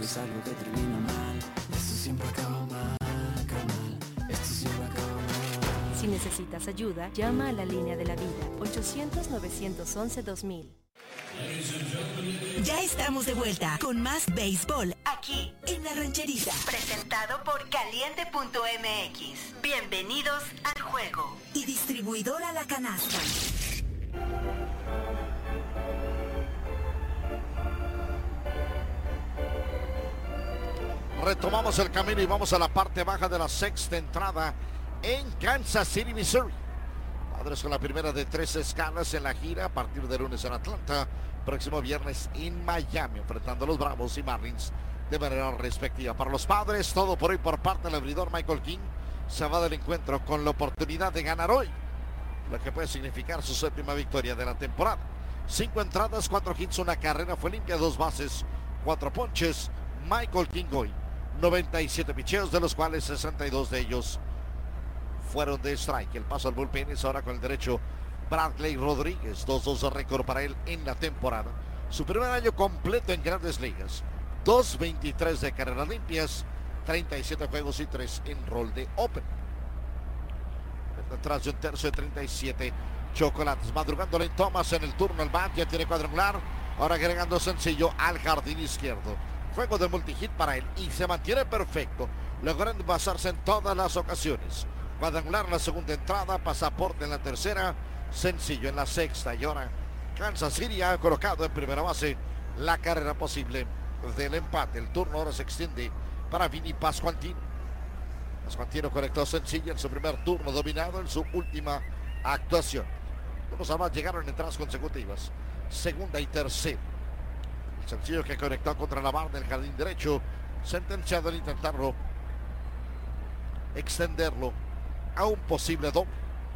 es algo que termina mal. Esto siempre acaba mal, carnal. Esto siempre acaba mal. Si necesitas ayuda, llama a la línea de la vida, 800-911-2000. Ya estamos de vuelta con más béisbol aquí en La Rancherita. Presentado por Caliente.mx. Bienvenidos al juego. Y distribuidora La Canasta. Retomamos el camino y vamos a la parte baja de la sexta entrada en Kansas City, Missouri. Padres con la primera de 3 escalas en la gira a partir de lunes en Atlanta. Próximo viernes en Miami, enfrentando a los Bravos y Marlins de manera respectiva. Para los Padres, todo por hoy por parte del abridor Michael King. Se va del encuentro con la oportunidad de ganar hoy, lo que puede significar su séptima victoria de la temporada. 5 entradas, 4 hits, 1 carrera, fue limpia, 2 bases, 4 ponches. Michael King hoy, 97 picheos, de los cuales 62 de ellos fueron de strike. El paso al bullpen es ahora con el derecho Bradley Rodríguez, 2-2 de récord para él en la temporada. Su primer año completo en Grandes Ligas, 2.23 de carreras limpias, 37 juegos y 3 en rol de open. Detrás de un tercio de 37 chocolates. Madrugando Lane Thomas en el turno al bat, ya tiene cuadrangular. Ahora agregando sencillo al jardín izquierdo. Juego de multihit para él y se mantiene perfecto, logrando basarse en todas las ocasiones. Cuadrangular en la segunda entrada, pasaporte en la tercera, sencillo en la sexta. Y ahora Kansas City ha colocado en primera base la carrera posible del empate. El turno ahora se extiende para Vinny Pascuantino. Pascuantino conectó sencillo en su primer turno, dominado en su última actuación. Los además llegaron en entradas consecutivas, segunda y tercera. El sencillo que conectó contra la barra del jardín derecho, sentenciado en intentarlo extenderlo a un posible doble.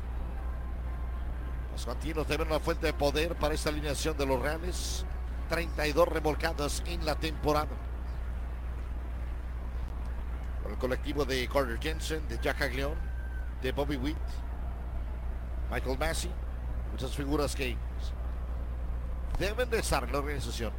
Los Pascuantino deben una fuente de poder para esta alineación de los Reales. 32 remolcadas en la temporada. Con el colectivo de Carter Jensen, de Jack Aguilar, de Bobby Witt, Michael Massey, muchas figuras que deben de estar en la organización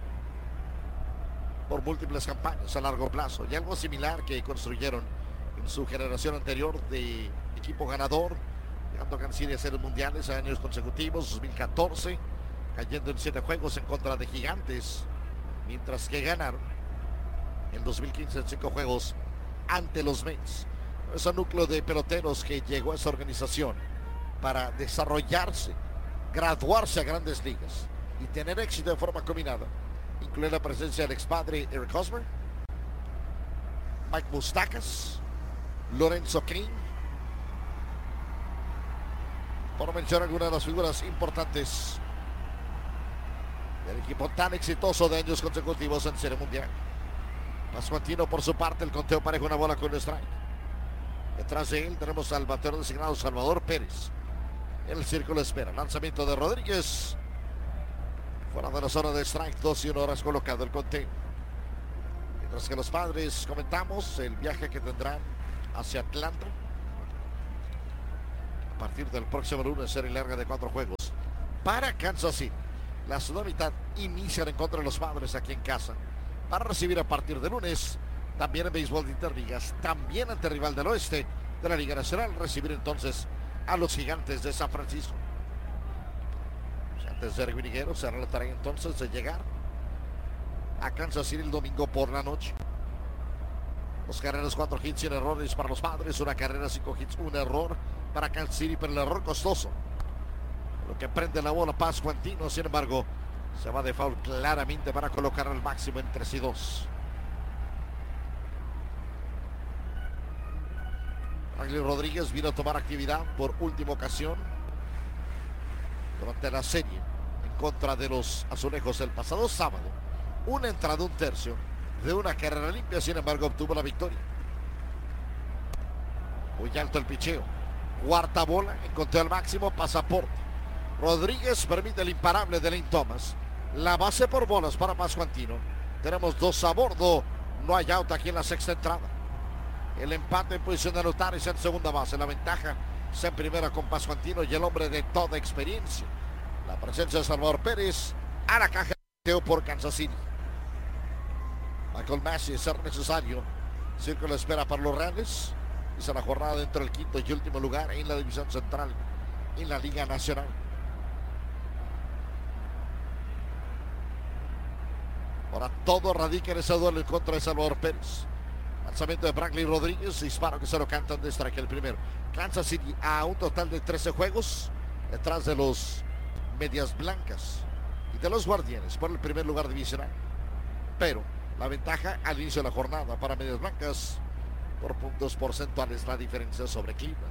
por múltiples campañas a largo plazo, y algo similar que construyeron en su generación anterior de equipo ganador, llegando a Kansas City a series mundiales a años consecutivos. 2014 cayendo en 7 juegos en contra de Gigantes, mientras que ganaron en 2015 en 5 juegos ante los Mets. Ese núcleo de peloteros que llegó a esa organización para desarrollarse, graduarse a Grandes Ligas y tener éxito de forma combinada, incluye la presencia del expadre Eric Hosmer, Mike Moustakas, Lorenzo Cain, por mencionar algunas de las figuras importantes del equipo tan exitoso de años consecutivos en Serie Mundial. Pascuantino, por su parte, el conteo pareja, una bola con strike. Detrás de él tenemos al bateador designado Salvador Pérez. En el círculo de espera, lanzamiento de Rodríguez, fuera de la zona de strike, 2 y 1 horas colocado el conteo. Mientras que los Padres, comentamos el viaje que tendrán hacia Atlanta a partir del próximo lunes, serie larga de 4 juegos para Kansas City. La segunda mitad inician en contra de los Padres aquí en casa, para recibir a partir de lunes, también en béisbol de interligas, también ante el rival del oeste de la Liga Nacional, recibir entonces a los Gigantes de San Francisco. Antes de Erwin Higuero será la tarea entonces de llegar a Kansas City el domingo por la noche. 2 carreras, 4 hits, 100 errores para los Padres, 1 carrera, 5 hits, 1 error para Kansas City, pero el error costoso, lo que prende la bola Pascuantino. Sin embargo, se va de foul claramente para colocar al máximo en 3 y 2. Bradley Rodríguez vino a tomar actividad por última ocasión durante la serie en contra de los Azulejos el pasado sábado. Una entrada, un tercio de una carrera limpia, sin embargo obtuvo la victoria. Muy alto el picheo. Cuarta bola, encontró al máximo, pasaporte. Rodríguez permite el imparable de Lane Thomas. La base por bolas para Pascuantino. Tenemos 2 a bordo. No hay out aquí en la sexta entrada. El empate en posición de anotar es en segunda base. La ventaja es en primera con Pascuantino y el hombre de toda experiencia. La presencia de Salvador Pérez a la caja de por Kansas City. Michael Massey, es ser necesario. Círculo de espera para los Reales. Hizo la jornada dentro del quinto y último lugar en la división central en la Liga Nacional. Ahora todo radica en ese duelo en contra de Salvador Pérez. Lanzamiento de Bradley Rodríguez, disparo que se lo cantan de strike el primero. Kansas City a un total de 13 juegos detrás de los Medias Blancas y de los Guardianes por el primer lugar divisional. Pero la ventaja al inicio de la jornada para Medias Blancas por puntos porcentuales, la diferencia sobre Cleveland.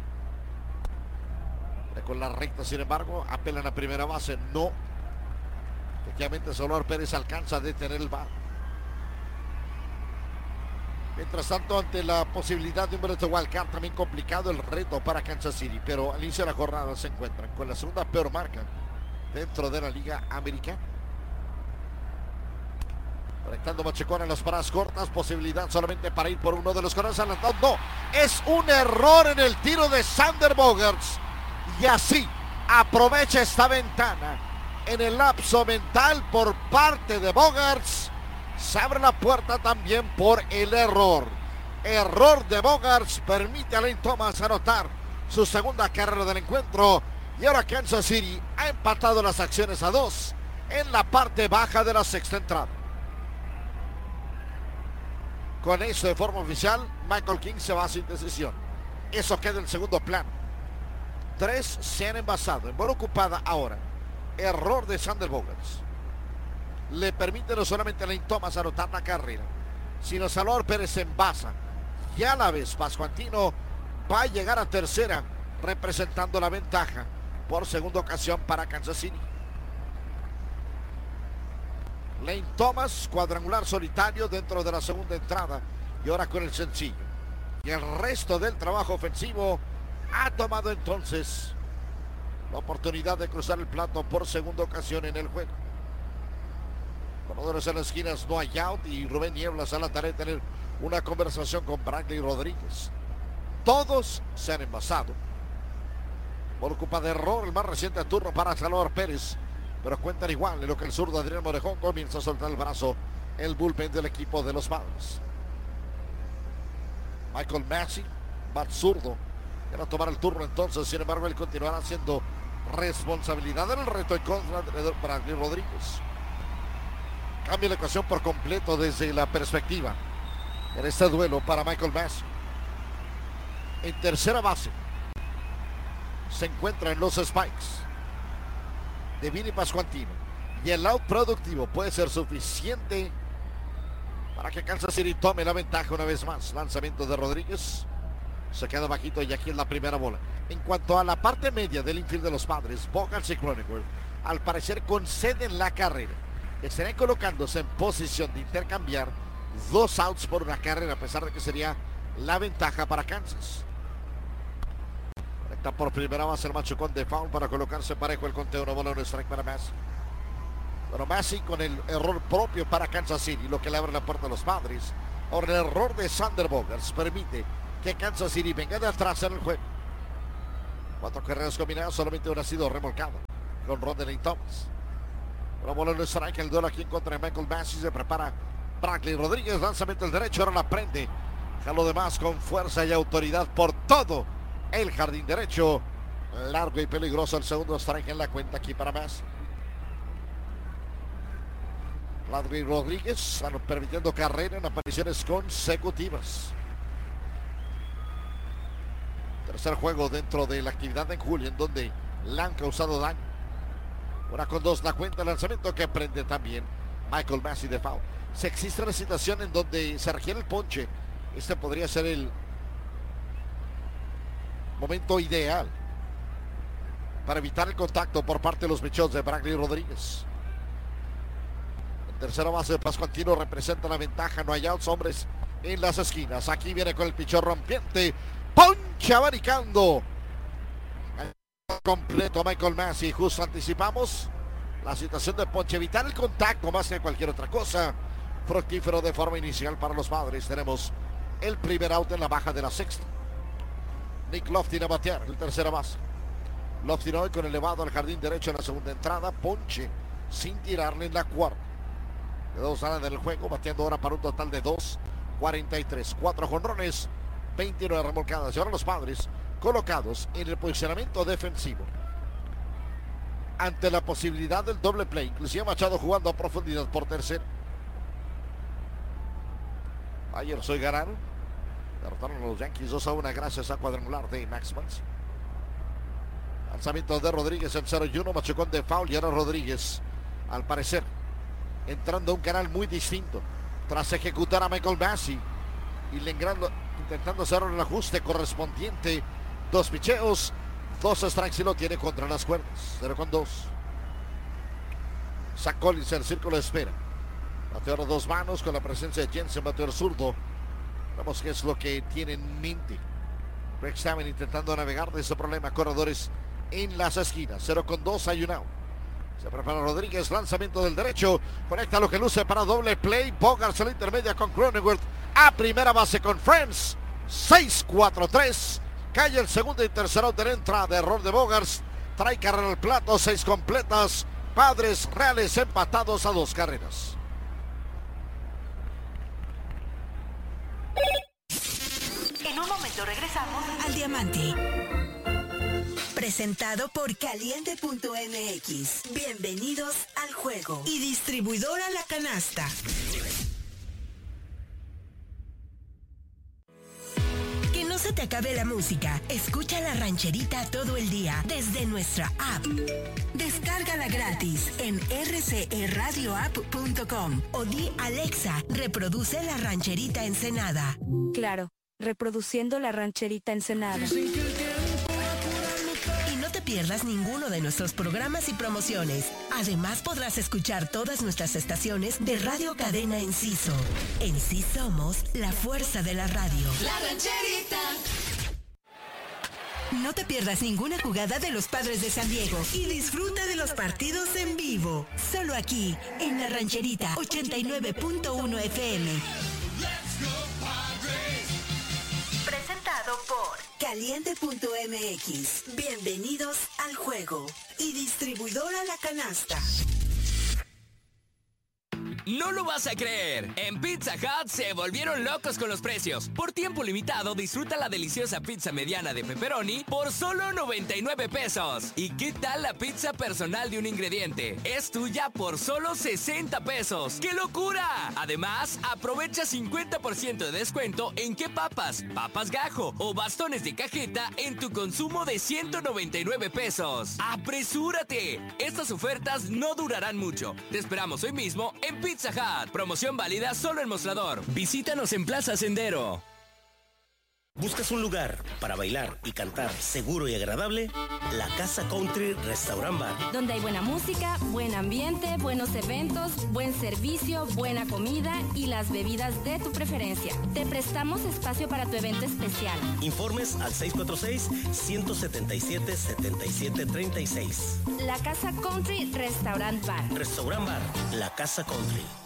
Con la recta, sin embargo, apelan a primera base. No. Efectivamente, Salvador Pérez alcanza a detener el bat. Mientras tanto, ante la posibilidad de un boleto wildcard, también complicado el reto para Kansas City. Pero al inicio de la jornada se encuentran con la segunda peor marca dentro de la Liga Americana. Conectando Machecón en las paradas cortas, posibilidad solamente para ir por uno de los corredores adelantados. No, es un error en el tiro de Xander Bogaerts. Y así aprovecha esta ventana en el lapso mental por parte de Bogaerts. Se abre la puerta también por el error. Error de Bogaerts permite a Lane Thomas anotar su segunda carrera del encuentro. Y ahora Kansas City ha empatado las acciones a 2 en la parte baja de la sexta entrada. Con eso de forma oficial, Michael King se va sin decisión. Eso queda en segundo plano. 3 se han envasado. En bola ocupada ahora. Error de Xander Bogaerts. Le permite no solamente a Lane Thomas anotar la carrera, sino Salvador Pérez se envasa. Y a la vez Pascuantino va a llegar a tercera, representando la ventaja por segunda ocasión para Kansas City. Lane Thomas, cuadrangular solitario dentro de la segunda entrada y ahora con el sencillo. Y el resto del trabajo ofensivo ha tomado entonces la oportunidad de cruzar el plato por segunda ocasión en el juego. Corredores en las esquinas, no hay out y Rubén Nieblas a la tarea de tener una conversación con Bradley Rodríguez. Todos se han envasado. Por culpa de error, el más reciente turno para Salvador Pérez. Pero cuentan igual en lo que el zurdo Adrián Morejón comienza a soltar el brazo el bullpen del equipo de los Padres. Michael Massey, bat zurdo, quiere tomar el turno entonces. Sin embargo, él continuará siendo responsabilidad en el reto en contra de Bradley Rodríguez. Cambia la ecuación por completo desde la perspectiva en este duelo para Michael Massey. En tercera base se encuentran los Spikes de Vinny Pascuantino. Y el out productivo puede ser suficiente para que Kansas City tome la ventaja una vez más. Lanzamiento de Rodríguez. Se queda bajito y aquí es la primera bola. En cuanto a la parte media del infield de los Padres, Bogaerts y Cronenworth al parecer conceden la carrera. Estarían colocándose en posición de intercambiar 2 outs por una carrera, a pesar de que sería la ventaja para Kansas. Conecta por primera base el machucón de foul para colocarse parejo el conteo. Una bola, un strike para Massey. Pero Massey con el error propio para Kansas City, lo que le abre la puerta a los Padres. Ahora el error de Xander Bogaerts permite que Kansas City venga de atrás en el juego. 4 carreras combinadas, solamente una ha sido remolcada con ron de Lane Thomas. Una bola en el strike, el duelo aquí en contra de Michael Massey. Se prepara Bradley Rodríguez, lanzamiento el derecho, ahora la prende. Jalo de más con fuerza y autoridad por todo el jardín derecho. Largo y peligroso el segundo strike en la cuenta aquí para Massey. Bradley Rodríguez permitiendo carrera en apariciones consecutivas. Tercer juego dentro de la actividad en julio en donde le han causado daño. 1-2 la cuenta, el lanzamiento que prende también Michael Massey de foul. Si existe una situación en donde se requiere el ponche, este podría ser el momento ideal para evitar el contacto por parte de los mechos de Bradley Rodríguez. En tercera base de Pascuantino representa la ventaja, no hay outs, hombres en las esquinas. Aquí viene con el pichón rompiente, ponche abanicando completo a Michael Massey. Justo anticipamos la situación de ponche, evitar el contacto más que cualquier otra cosa. Fructífero de forma inicial para los Padres. Tenemos el primer out en la baja de la sexta. Nick Loftin a batear, el tercera base. Loftin hoy con elevado al jardín derecho en la segunda entrada, ponche sin tirarle en la cuarta. de 2 salen del juego, bateando ahora para un total de 2.43. 4 jonrones, 29 remolcadas. Y ahora los Padres colocados en el posicionamiento defensivo. Ante la posibilidad del doble play, inclusive Machado jugando a profundidad por tercero. Ayer soy ganaron. Derrotaron a los Yankees 2-1 gracias a cuadrangular de Max Muncy. Lanzamiento de Rodríguez en 0-1, machucón de foul y ahora Rodríguez, al parecer, entrando a un canal muy distinto. Tras ejecutar a Michael Massey y intentando hacer el ajuste correspondiente. 2 picheos, 2 strikes y lo tiene contra las cuerdas. 0-2. Zach Collins en el círculo de espera. Bateador 2 manos con la presencia de Jensen, bateador zurdo. Vemos qué es lo que tiene en mente Greg Stammen intentando navegar de ese problema. Corredores en las esquinas. 0-2, hay un out. Se prepara Rodríguez, lanzamiento del derecho. Conecta lo que luce para doble play. Bogaerts en la intermedia con Cronenworth. A primera base con Friends. 6-4-3. Cae el segundo y tercer out de la entrada. Error de Bogaerts. Trae carrera al plato. 6 completas. Padres Reales empatados a 2 carreras. En un momento regresamos al Diamante. Presentado por Caliente.mx. Bienvenidos al juego. Y distribuidora La Canasta. Que no se te acabe la música. Escucha La Rancherita todo el día desde nuestra app. Descárgala gratis en rcrradioapp.com o di Alexa, reproduce La Rancherita Ensenada. Claro, reproduciendo La Rancherita Ensenada. Y no te pierdas ninguno de nuestros programas y promociones. Además podrás escuchar todas nuestras estaciones de Radio Cadena Enciso. En sí somos la fuerza de la radio. La Rancherita. No te pierdas ninguna jugada de los Padres de San Diego y disfruta de los partidos en vivo. Solo aquí, en La Rancherita 89.1 FM. Presentado por Caliente.mx. Bienvenidos al juego. Y distribuidora La Canasta. No lo vas a creer. En Pizza Hut se volvieron locos con los precios. Por tiempo limitado, disfruta la deliciosa pizza mediana de pepperoni por solo 99 pesos. ¿Y qué tal la pizza personal de un ingrediente? Es tuya por solo 60 pesos. ¡Qué locura! Además, aprovecha 50% de descuento en qué papas gajo o bastones de cajeta en tu consumo de 199 pesos. ¡Apresúrate! Estas ofertas no durarán mucho. Te esperamos hoy mismo en Pizza Hut. Promoción válida solo en Mostrador. Visítanos en Plaza Sendero. ¿Buscas un lugar para bailar y cantar seguro y agradable? La Casa Country Restaurant Bar. Donde hay buena música, buen ambiente, buenos eventos, buen servicio, buena comida y las bebidas de tu preferencia. Te prestamos espacio para tu evento especial. Informes al 646-177-7736. La Casa Country Restaurant Bar. Restaurant Bar, La Casa Country.